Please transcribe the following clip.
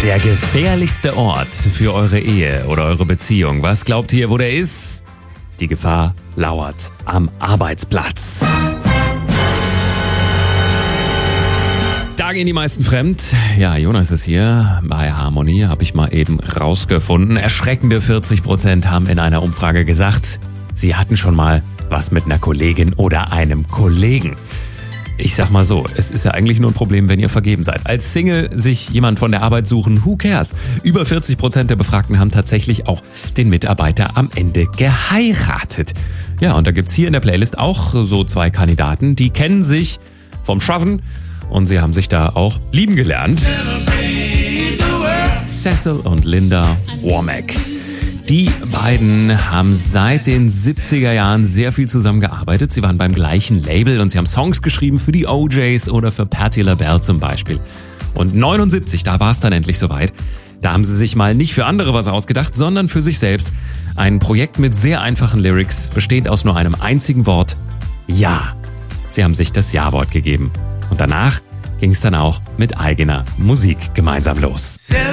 Der gefährlichste Ort für eure Ehe oder eure Beziehung. Was glaubt ihr, wo der ist? Die Gefahr lauert am Arbeitsplatz. Da gehen die meisten fremd. Ja, Jonas ist hier. Bei Harmonie habe ich mal eben rausgefunden. Erschreckende 40% haben in einer Umfrage gesagt, sie hatten schon mal was mit einer Kollegin oder einem Kollegen. Ich sag mal so, es ist ja eigentlich nur ein Problem, wenn ihr vergeben seid. Als Single sich jemand von der Arbeit suchen, who cares? Über 40% der Befragten haben tatsächlich auch den Mitarbeiter am Ende geheiratet. Ja, und da gibt's hier in der Playlist auch so 2 Kandidaten, die kennen sich vom Schaffen und sie haben sich da auch lieben gelernt. Cecil und Linda Womack. Die beiden haben seit den 70er Jahren sehr viel zusammengearbeitet. Sie waren beim gleichen Label und sie haben Songs geschrieben für die OJs oder für Patti LaBelle zum Beispiel. Und 79, da war es dann endlich soweit. Da haben sie sich mal nicht für andere was ausgedacht, sondern für sich selbst. Ein Projekt mit sehr einfachen Lyrics, bestehend aus nur einem einzigen Wort: Ja. Sie haben sich das Ja-Wort gegeben. Und danach ging es dann auch mit eigener Musik gemeinsam los.